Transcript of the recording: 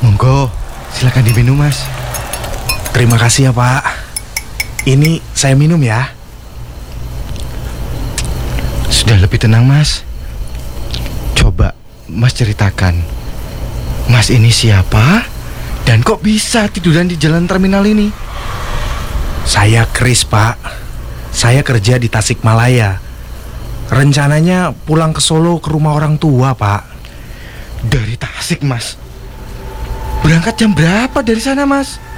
Monggo, silakan diminum, Mas. Terima kasih ya, Pak. Ini saya minum ya. Sudah lebih tenang, Mas. Coba Mas ceritakan, Mas ini siapa? Dan kok bisa tiduran di jalan terminal ini? Saya Kris, Pak. Saya kerja di Tasikmalaya. Rencananya pulang ke Solo ke rumah orang tua, Pak. Dari Tasik, Mas. Berangkat jam berapa dari sana, Mas?